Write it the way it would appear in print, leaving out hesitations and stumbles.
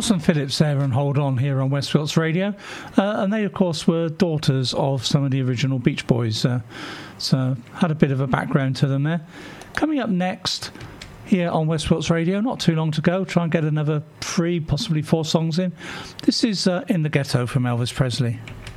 Wilson Phillips there and Hold On here on West Wilts Radio. And they, of course, were daughters of some of the original Beach Boys. So had a bit of a background to them there. Coming up next here on West Wilts Radio, not too long to go. Try and get another 3, possibly 4 songs in. This is In the Ghetto from Elvis Presley.